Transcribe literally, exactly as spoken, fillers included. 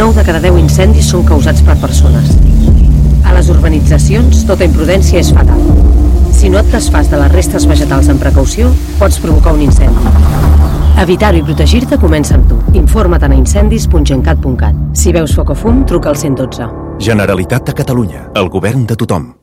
nou de cada deu incendis són causats per persones. A les urbanitzacions, tota imprudència és fatal. Si no et desfàs de les restes vegetals amb precaució, pots provocar un incendi. Evitar-ho i protegir-te comença amb tu. Informa't a incendis punt gencat punt cat. Si veus foc o fum, truca al cent i dotze. Generalitat de Catalunya, el govern de tothom.